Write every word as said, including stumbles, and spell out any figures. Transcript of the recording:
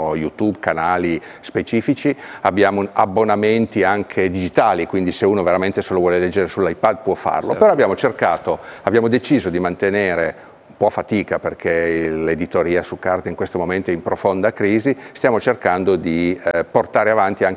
abbiamo YouTube, canali specifici, abbiamo abbonamenti anche digitali, quindi se uno veramente se lo vuole leggere sull'iPad può farlo, certo. Però abbiamo cercato, abbiamo deciso di mantenere un po' fatica perché l'editoria su carta in questo momento è in profonda crisi, stiamo cercando di eh, portare avanti anche